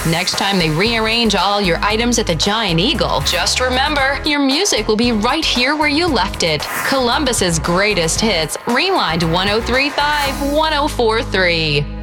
Next time they rearrange all your items at the Giant Eagle, just remember, your music will be right here where you left it. Columbus's greatest hits, Rewind 1035 1043.